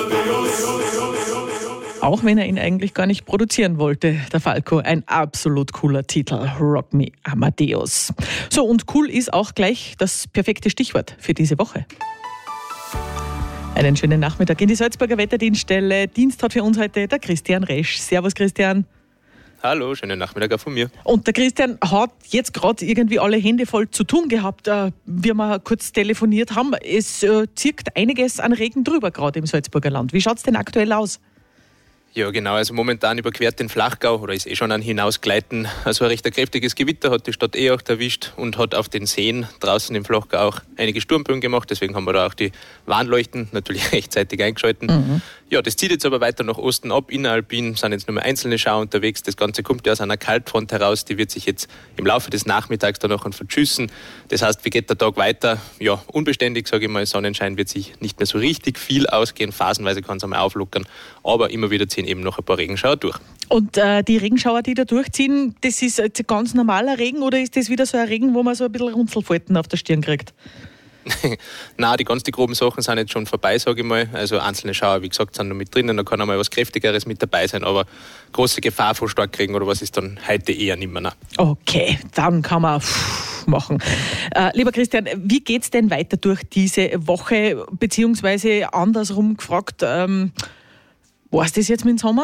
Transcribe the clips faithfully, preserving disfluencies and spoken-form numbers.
Auch wenn er ihn eigentlich gar nicht produzieren wollte, der Falco. Ein absolut cooler Titel, Rock Me Amadeus. So, und cool ist auch gleich das perfekte Stichwort für diese Woche. Einen schönen Nachmittag in die Salzburger Wetterdienststelle. Dienst hat für uns heute der Christian Resch. Servus Christian. Hallo, schönen Nachmittag auch von mir. Und der Christian hat jetzt gerade irgendwie alle Hände voll zu tun gehabt, äh, wie wir kurz telefoniert haben. Es äh, zirkt einiges an Regen drüber, gerade im Salzburger Land. Wie schaut es denn aktuell aus? Ja, genau. Also momentan überquert den Flachgau oder ist eh schon an Hinausgleiten. Also ein recht kräftiges Gewitter hat die Stadt eh auch erwischt und hat auf den Seen draußen im Flachgau auch einige Sturmböen gemacht. Deswegen haben wir da auch die Warnleuchten natürlich rechtzeitig eingeschalten. Mhm. Ja, das zieht jetzt aber weiter nach Osten ab. Inneralpin sind jetzt nur mehr einzelne Schauer unterwegs. Das Ganze kommt ja aus einer Kaltfront heraus. Die wird sich jetzt im Laufe des Nachmittags dann noch verschüssen. Das heißt, wie geht der Tag weiter? Ja, unbeständig, sage ich mal. Sonnenschein wird sich nicht mehr so richtig viel ausgehen. Phasenweise kann es einmal auflockern. Aber immer wieder ziehen eben noch ein paar Regenschauer durch. Und äh, die Regenschauer, die da durchziehen, das ist jetzt ganz normaler Regen oder ist das wieder so ein Regen, wo man so ein bisschen Runzelfalten auf der Stirn kriegt? Nein, die ganz die groben Sachen sind jetzt schon vorbei, sage ich mal. Also einzelne Schauer, wie gesagt, sind noch mit drinnen. Da kann einmal was Kräftigeres mit dabei sein, aber große Gefahr von Starkregen oder was ist dann heute eher nicht mehr. Nein. Okay, dann kann man machen. Äh, lieber Christian, wie geht es denn weiter durch diese Woche? Beziehungsweise andersrum gefragt, ähm, war es das jetzt mit dem Sommer?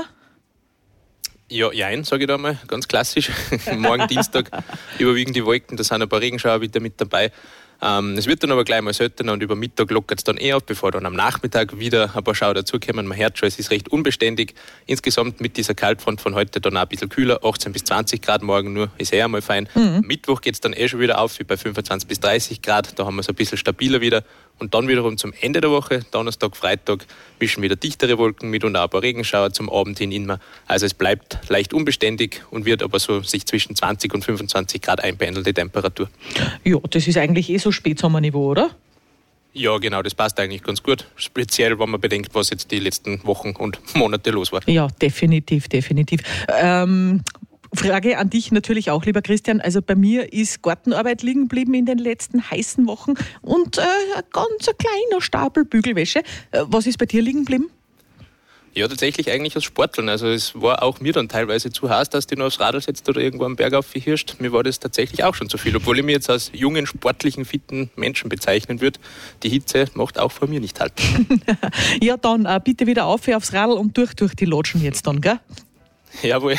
Ja, jein, sage ich da mal, ganz klassisch. Morgen Dienstag überwiegen die Wolken, da sind ein paar Regenschauer wieder mit dabei. Ähm, es wird dann aber gleich mal seltener und über Mittag lockert es dann eh auf, bevor dann am Nachmittag wieder ein paar Schauer dazukommen. Man hört schon, es ist recht unbeständig. Insgesamt mit dieser Kaltfront von heute dann auch ein bisschen kühler, achtzehn bis zwanzig Grad morgen nur, ist eh einmal fein. Mhm. Mittwoch geht es dann eh schon wieder auf, wie bei fünfundzwanzig bis dreißig Grad, da haben wir es ein bisschen stabiler wieder. Und dann wiederum zum Ende der Woche, Donnerstag, Freitag, mischen wieder dichtere Wolken mit und auch ein paar Regenschauer zum Abend hin immer. Also es bleibt leicht unbeständig und wird aber so sich zwischen zwanzig und fünfundzwanzig Grad einpendeln, die Temperatur. Ja, das ist eigentlich eh so Spätsommerniveau, oder? Ja, genau, das passt eigentlich ganz gut. Speziell, wenn man bedenkt, was jetzt die letzten Wochen und Monate los war. Ja, definitiv, definitiv. Ähm, Frage an dich natürlich auch, lieber Christian. Also bei mir ist Gartenarbeit liegen geblieben in den letzten heißen Wochen und äh, ein ganz kleiner Stapel Bügelwäsche. Äh, was ist bei dir liegen geblieben? Ja, tatsächlich eigentlich aus Sporteln. Also es war auch mir dann teilweise zu heiß, dass du noch aufs Radl setzt oder irgendwo am Berg aufhirscht. Mir war das tatsächlich auch schon zu viel, obwohl ich mich jetzt als jungen, sportlichen, fitten Menschen bezeichnen würde. Die Hitze macht auch vor mir nicht halt. Ja, dann äh, bitte wieder auf aufs Radl und durch, durch die Lotschen jetzt dann, gell? Jawohl.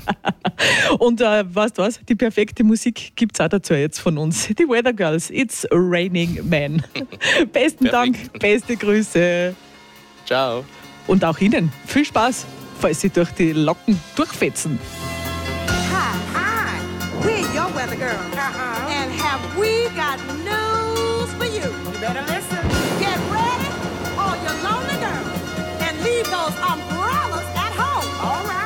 Und äh, weißt du was, die perfekte Musik gibt es auch dazu jetzt von uns. Die Weather Girls, It's Raining Men. Besten Perfekt. Dank, beste Grüße. Ciao. Und auch Ihnen viel Spaß, falls Sie durch die Locken durchfetzen. Hi, hi, we're your weather girls. Uh-huh. And have we got no